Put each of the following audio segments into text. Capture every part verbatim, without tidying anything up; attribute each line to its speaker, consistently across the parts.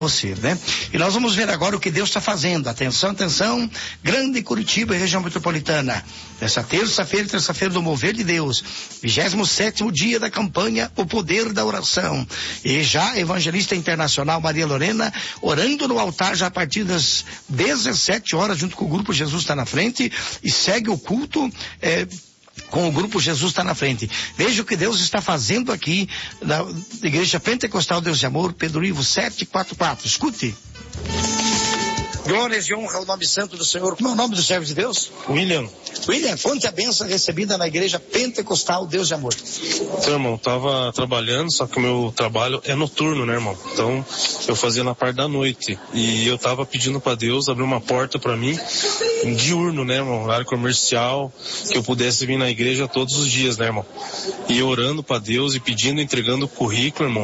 Speaker 1: você, né? E nós vamos ver agora o que Deus está fazendo. Atenção, atenção, Grande Curitiba e região metropolitana. Nessa terça-feira, terça-feira do Mover de Deus, vigésimo sétimo dia da campanha O Poder da Oração. E já a evangelista internacional Maria Lorena orando no altar já a partir das dezessete horas, junto com o grupo Jesus está na frente, e segue o culto é, com o grupo Jesus está na frente. Veja o que Deus está fazendo aqui na Igreja Pentecostal Deus de Amor, Pedro Ivo sete quatro quatro. Escute. Glórias e honra ao nome santo do Senhor. Como é o nome do servo de Deus?
Speaker 2: William.
Speaker 1: William, conte a bênção recebida na Igreja Pentecostal Deus de Amor.
Speaker 2: Então, irmão, tava trabalhando, só que o meu trabalho é noturno, né, irmão? Então, eu fazia na parte da noite. E eu tava pedindo pra Deus abrir uma porta pra mim, diurno, né, irmão? Horário comercial, que eu pudesse vir na igreja todos os dias, né, irmão? E orando pra Deus e pedindo, entregando o currículo, irmão.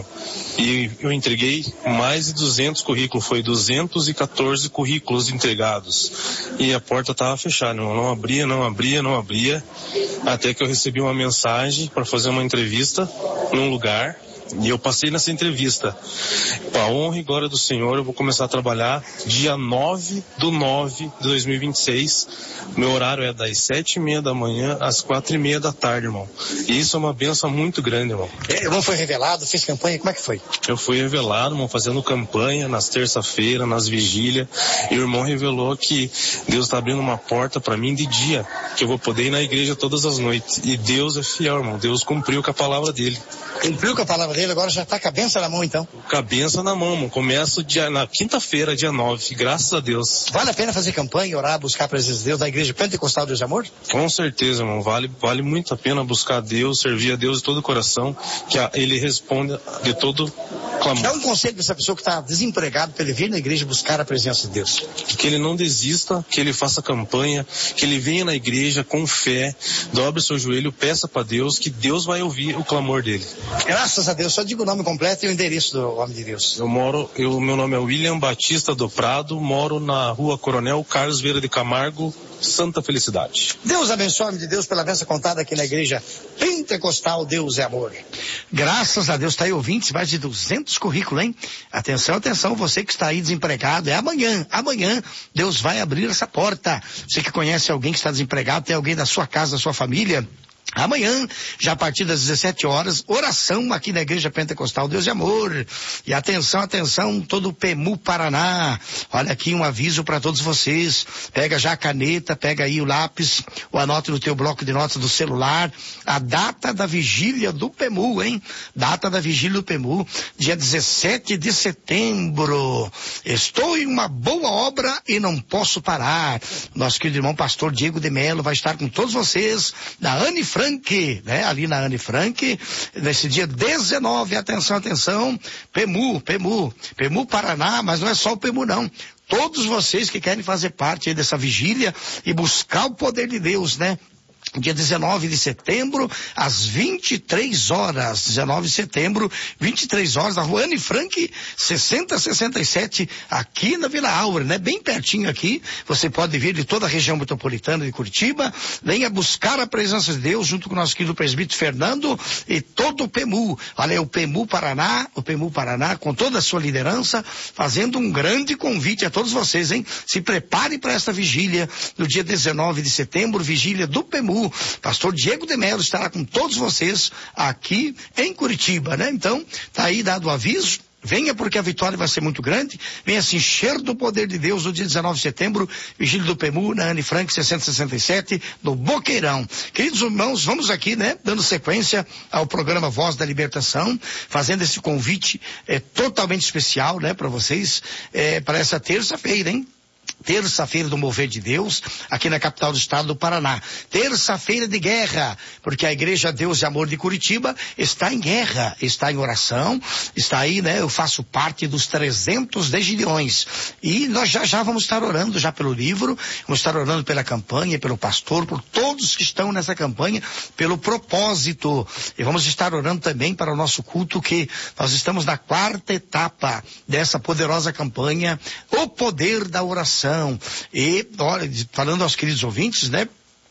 Speaker 2: E eu entreguei mais de duzentos currículos, foi duzentos e quatorze currículos entregados. E a porta tava fechada, irmão. Não abria, não abria, não abria. Até que eu recebi uma mensagem para fazer uma entrevista num lugar. E eu passei nessa entrevista. Com a honra e glória do Senhor, eu vou começar a trabalhar dia nove do nove de dois mil e vinte e seis. Meu horário é das sete e meia da manhã às quatro e meia da tarde, irmão. E isso é uma bênção muito grande, irmão.
Speaker 1: É, irmão foi revelado, fez campanha, como é que foi?
Speaker 2: Eu fui revelado, irmão, fazendo campanha nas terça-feiras, nas vigílias. E o irmão revelou que Deus está abrindo uma porta para mim de dia, que eu vou poder ir na igreja todas as noites. E Deus é fiel, irmão. Deus cumpriu com a palavra dele.
Speaker 1: Cumpriu com a palavra dele, agora já está com a benção na mão, então.
Speaker 2: Com a benção na mão, irmão. Começo dia, na quinta-feira, dia nove, graças a Deus.
Speaker 1: Vale a pena fazer campanha, orar, buscar a presença de Deus da Igreja Pentecostal Deus de Amor?
Speaker 2: Com certeza, irmão. Vale, vale muito a pena buscar Deus, servir a Deus de todo o coração, que a, Ele responde de todo clamor.
Speaker 1: Dá um conselho para essa pessoa que está desempregado para ele vir na igreja buscar a presença de Deus.
Speaker 2: Que ele não desista, que ele faça campanha, que ele venha na igreja com fé, dobre seu joelho, peça para Deus, que Deus vai ouvir o clamor dele.
Speaker 1: Graças a Deus, só diga o nome completo e o endereço do homem de Deus.
Speaker 2: Eu moro, eu, meu nome é William Batista do Prado, moro na rua Coronel Carlos Vieira de Camargo, Santa Felicidade.
Speaker 1: Deus abençoe, homem de Deus, pela bênção contada aqui na Igreja Pentecostal Deus é Amor. Graças a Deus, está aí ouvintes, mais de duzentos currículos, hein? Atenção, atenção, você que está aí desempregado, é amanhã, amanhã Deus vai abrir essa porta. Você que conhece alguém que está desempregado, tem alguém da sua casa, da sua família, amanhã, já a partir das dezessete horas, oração aqui na Igreja Pentecostal Deus de Amor. E atenção, atenção, todo o Pemu Paraná. Olha aqui um aviso para todos vocês. Pega já a caneta, pega aí o lápis, ou anote no teu bloco de notas do celular a data da vigília do Pemu, hein? Data da vigília do Pemu, dia dezessete de setembro. Estou em uma boa obra e não posso parar. Nosso querido irmão pastor Diego de Melo vai estar com todos vocês na Anne Frank, né? Ali na Anne Frank, nesse dia dezenove, atenção, atenção, Pemu, Pemu, Pemu Paraná, mas não é só o Pemu não. Todos vocês que querem fazer parte aí dessa vigília e buscar o poder de Deus, né? Dia dezenove de setembro, às vinte e três horas, dezenove de setembro, vinte e três horas, na rua Anne Frank, sessenta sessenta e sete, aqui na Vila Aura, né? Bem pertinho aqui, você pode vir de toda a região metropolitana de Curitiba, venha buscar a presença de Deus, junto com o nosso querido presbítero Fernando e todo o Pemu. Olha, o Pemu Paraná, o Pemu Paraná, com toda a sua liderança, fazendo um grande convite a todos vocês, hein? Se prepare para esta vigília, no dia dezenove de setembro, vigília do Pemu. Pastor Diego de Melo estará com todos vocês aqui em Curitiba, né? Então, tá aí dado o aviso. Venha porque a vitória vai ser muito grande. Venha se encher do poder de Deus no dia dezenove de setembro, vigília do Pemu, na Anne Frank, seiscentos e sessenta e sete, no Boqueirão. Queridos irmãos, vamos aqui, né? Dando sequência ao programa Voz da Libertação, fazendo esse convite é, totalmente especial, né? Para vocês, é, para essa terça-feira, hein? Terça-feira do Mover de Deus, aqui na capital do estado do Paraná. Terça-feira de guerra, porque a Igreja Deus e Amor de Curitiba está em guerra, está em oração, está aí, né? Eu faço parte dos trezentos de Gideões. E nós já já vamos estar orando já pelo livro, vamos estar orando pela campanha, pelo pastor, por todos que estão nessa campanha, pelo propósito. E vamos estar orando também para o nosso culto, que nós estamos na quarta etapa dessa poderosa campanha, o poder da oração. E, olha, falando aos queridos ouvintes, né?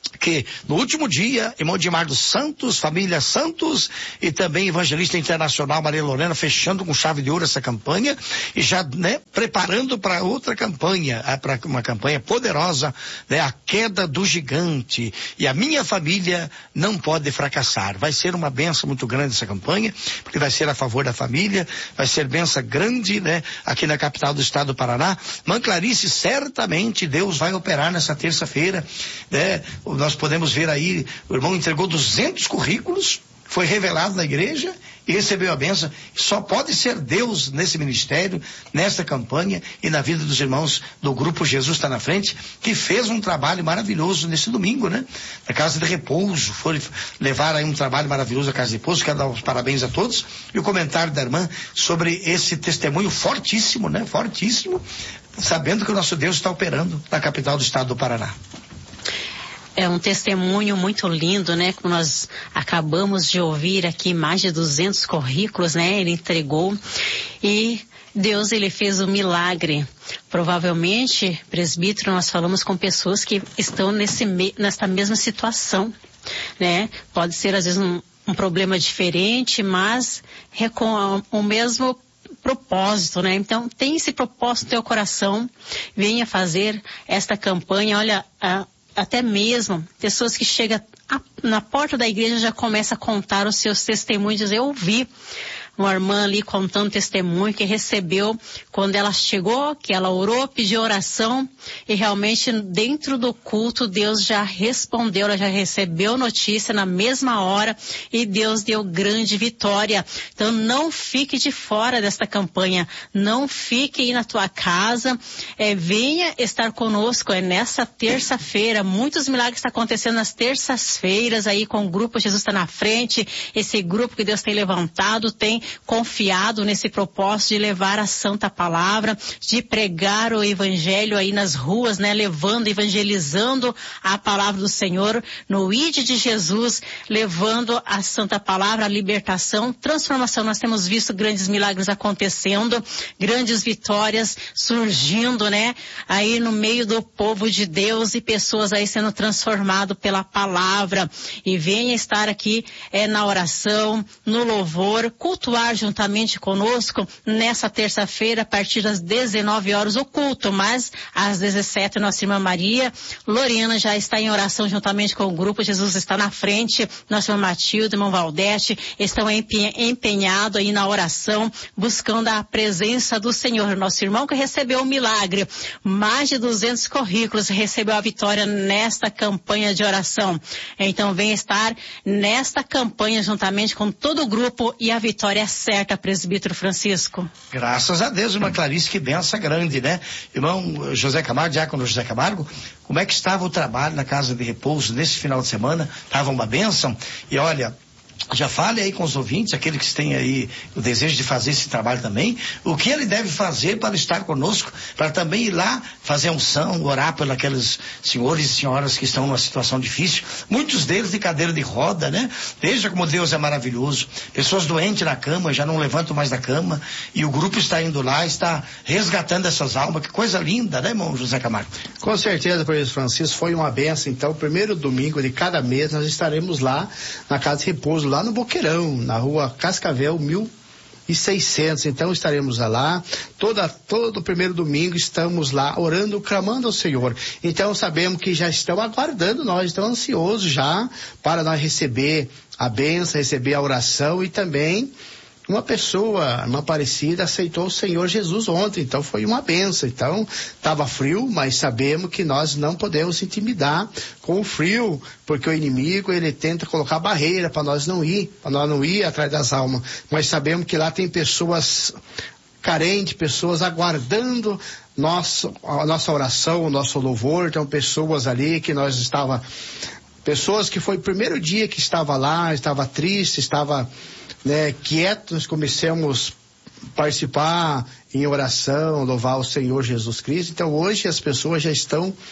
Speaker 1: que no último dia, irmão Dimar dos Santos, família Santos e também Evangelista Internacional Maria Lorena fechando com chave de ouro essa campanha e já, né, preparando para outra campanha, para uma campanha poderosa, né, a queda do gigante. E a minha família não pode fracassar. Vai ser uma benção muito grande essa campanha, porque vai ser a favor da família, vai ser benção grande, né, aqui na capital do estado do Paraná. Mãe Clarice, certamente Deus vai operar nessa terça-feira, né? Nós podemos ver aí, o irmão entregou duzentos currículos, foi revelado na igreja e recebeu a bênção. Só pode ser Deus nesse ministério, nessa campanha e na vida dos irmãos do grupo Jesus Está na Frente, que fez um trabalho maravilhoso nesse domingo, né? Na Casa de Repouso, foi levar aí um trabalho maravilhoso à Casa de Repouso. Quero dar os parabéns a todos. E o comentário da irmã sobre esse testemunho fortíssimo, né? Fortíssimo, sabendo que o nosso Deus está operando na capital do estado do Paraná.
Speaker 3: É um testemunho muito lindo, né? Como nós acabamos de ouvir aqui, mais de duzentos currículos, né? Ele entregou e Deus, ele fez um milagre. Provavelmente, presbítero, nós falamos com pessoas que estão nesse, nessa mesma situação, né? Pode ser, às vezes, um, um problema diferente, mas é com o mesmo propósito, né? Então, tem esse propósito no teu coração, venha fazer esta campanha. Olha, a até mesmo pessoas que chegam a, na porta da igreja já começam a contar os seus testemunhos, dizer, eu ouvi uma irmã ali contando testemunho que recebeu quando ela chegou, que ela orou, pediu oração e realmente dentro do culto Deus já respondeu, ela já recebeu notícia na mesma hora e Deus deu grande vitória. Então não fique de fora desta campanha, não fique aí na tua casa, é, venha estar conosco, é nessa terça-feira, muitos milagres estão acontecendo nas terças-feiras aí com o grupo Jesus Está na Frente, esse grupo que Deus tem levantado, tem confiado nesse propósito de levar a santa palavra, de pregar o evangelho aí nas ruas, né? Levando, evangelizando a palavra do Senhor no I D de Jesus, levando a santa palavra, a libertação, transformação. Nós temos visto grandes milagres acontecendo, grandes vitórias surgindo, né? Aí no meio do povo de Deus e pessoas aí sendo transformadas pela palavra. E venha estar aqui é, na oração, no louvor, cultuar juntamente conosco nessa terça-feira a partir das dezenove horas o culto, mas às dezessete nossa irmã Maria Lorena já está em oração juntamente com o grupo Jesus Está na Frente, nossa irmã Matilde, irmão Valdete estão empenhados aí na oração buscando a presença do Senhor. Nosso irmão que recebeu o milagre, mais de duzentos currículos, recebeu a vitória nesta campanha de oração. Então vem estar nesta campanha juntamente com todo o grupo e a vitória é certa, presbítero Francisco.
Speaker 1: Graças a Deus, irmã Clarice, que benção grande, né? Irmão José Camargo, diácono José Camargo, como é que estava o trabalho na Casa de Repouso nesse final de semana? Estava uma bênção? E olha, já fale aí com os ouvintes, aqueles que têm aí o desejo de fazer esse trabalho também, o que ele deve fazer para estar conosco, para também ir lá fazer unção, orar por aqueles senhores e senhoras que estão numa situação difícil, muitos deles de cadeira de roda, né? Veja como Deus é maravilhoso, pessoas doentes na cama, já não levantam mais da cama, e o grupo está indo lá, está resgatando essas almas, que coisa linda, né, irmão José Camargo?
Speaker 4: Com certeza, professor Francisco, foi uma benção. Então, o primeiro domingo de cada mês nós estaremos lá na Casa de Repouso, lá no Boqueirão, na rua Cascavel, mil e seiscentos. Então estaremos lá, toda, todo primeiro domingo estamos lá orando, clamando ao Senhor. Então sabemos que já estão aguardando nós, estão ansiosos já para nós receber a bênção, receber a oração. E também uma pessoa, uma Aparecida, aceitou o Senhor Jesus ontem, então foi uma bênção. Então, estava frio, mas sabemos que nós não podemos intimidar com o frio, porque o inimigo, ele tenta colocar barreira para nós não ir, para nós não ir atrás das almas. Mas sabemos que lá tem pessoas carentes, pessoas aguardando nosso, a nossa oração, o nosso louvor. Então, pessoas ali que nós estava, pessoas que foi o primeiro dia que estava lá, estava triste, estava né, quieto, nós começamos a participar em oração, louvar o Senhor Jesus Cristo. Então hoje as pessoas já estão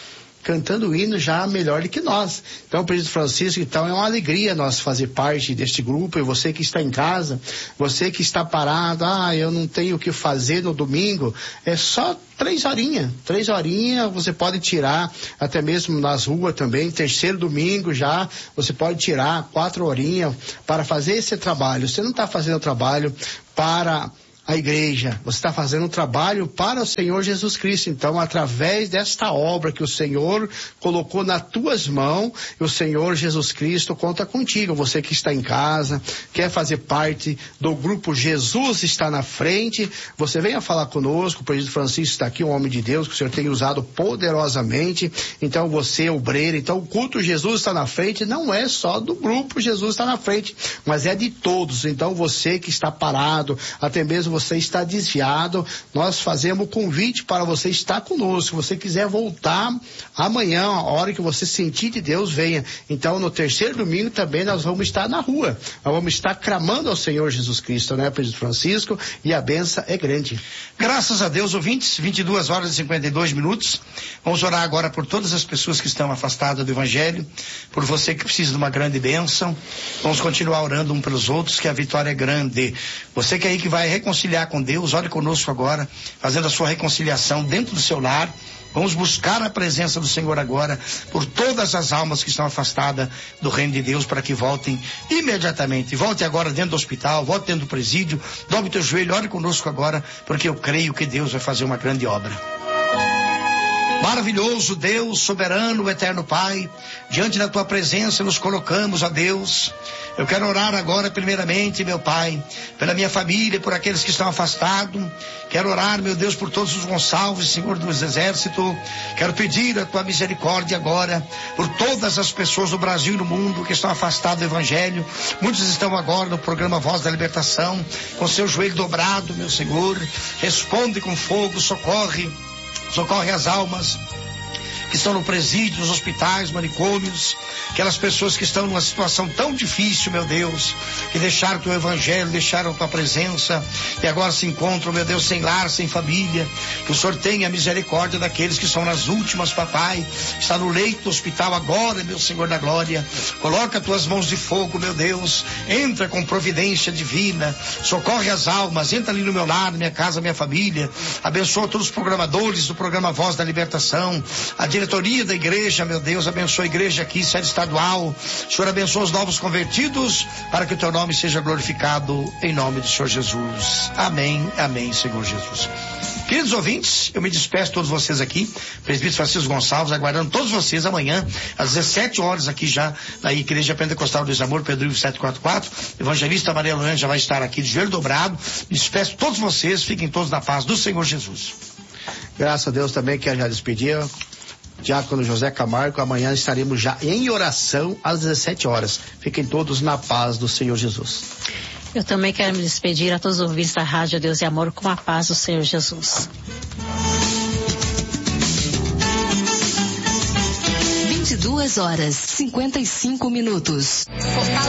Speaker 4: cantando o hino já melhor do que nós. Então, o Presbítero Francisco, então, é uma alegria nós fazer parte deste grupo. E você que está em casa, você que está parado, ah, eu não tenho o que fazer no domingo, é só três horinhas, três horinhas você pode tirar, até mesmo nas ruas também, terceiro domingo já, você pode tirar quatro horinhas para fazer esse trabalho. Você não está fazendo o trabalho para a igreja, você está fazendo um trabalho para o Senhor Jesus Cristo. Então, através desta obra que o Senhor colocou nas tuas mãos, o Senhor Jesus Cristo conta contigo. Você que está em casa, quer fazer parte do grupo Jesus está na frente, você venha falar conosco. O Presbítero Francisco está aqui, um homem de Deus que o Senhor tem usado poderosamente. Então, você, obreiro, então o culto Jesus está na frente, não é só do grupo Jesus está na frente, mas é de todos. Então, você que está parado, até mesmo você está desviado, nós fazemos o convite para você estar conosco. Se você quiser voltar amanhã, a hora que você sentir de Deus, venha. Então, no terceiro domingo também nós vamos estar na rua. Nós vamos estar clamando ao Senhor Jesus Cristo, né, Presbítero Francisco? E a benção é grande.
Speaker 1: Graças a Deus, ouvintes, vinte e duas horas e cinquenta e dois minutos. Vamos orar agora por todas as pessoas que estão afastadas do Evangelho, por você que precisa de uma grande bênção. Vamos continuar orando um pelos outros, que a vitória é grande. Você que aí que vai reconciliar com Deus, ore conosco agora, fazendo a sua reconciliação dentro do seu lar. Vamos buscar a presença do Senhor agora por todas as almas que estão afastadas do reino de Deus, para que voltem imediatamente. Volte agora dentro do hospital, volte dentro do presídio, dobre o teu joelho, ore conosco agora, porque eu creio que Deus vai fazer uma grande obra. Maravilhoso Deus, soberano, eterno Pai, diante da tua presença nos colocamos, ó Deus. Eu quero orar agora primeiramente, meu Pai, pela minha família, por aqueles que estão afastados. Quero orar, meu Deus, por todos os Gonçalves, Senhor dos Exércitos. Quero pedir a tua misericórdia agora por todas as pessoas do Brasil e do mundo que estão afastadas do Evangelho. Muitos estão agora no programa Voz da Libertação, com seu joelho dobrado, meu Senhor. Responde com fogo, socorre. Socorre as almas que estão no presídio, nos hospitais, manicômios, aquelas pessoas que estão numa situação tão difícil, meu Deus, que deixaram o teu evangelho, deixaram a tua presença e agora se encontram, meu Deus, sem lar, sem família. Que o Senhor tenha misericórdia daqueles que são nas últimas, papai, está no leito do hospital agora, meu Senhor da glória. Coloca tuas mãos de fogo, meu Deus, entra com providência divina, socorre as almas, entra ali no meu lar, na minha casa, minha família. Abençoa todos os programadores do programa Voz da Libertação, a diretoria da igreja, meu Deus, abençoa a igreja aqui, sede estadual. O Senhor abençoa os novos convertidos, para que o teu nome seja glorificado, em nome do Senhor Jesus. Amém, amém, Senhor Jesus. Queridos ouvintes, eu me despeço de todos vocês aqui, Presbítero Francisco Gonçalves, aguardando todos vocês amanhã, às dezessete horas, aqui já, na Igreja Pentecostal do Desamor, Pedro Ivo setecentos e quarenta e quatro. Evangelista Maria Luana já vai estar aqui de joelho dobrado. Me despeço de todos vocês, fiquem todos na paz do Senhor Jesus.
Speaker 4: Graças a Deus também, quero já despedir. Diácono José Camargo, amanhã estaremos já em oração às dezessete horas. Fiquem todos na paz do Senhor Jesus.
Speaker 3: Eu também quero me despedir a todos os ouvintes da Rádio Deus e Amor com a paz do Senhor Jesus.
Speaker 5: vinte e duas horas, cinquenta e cinco minutos.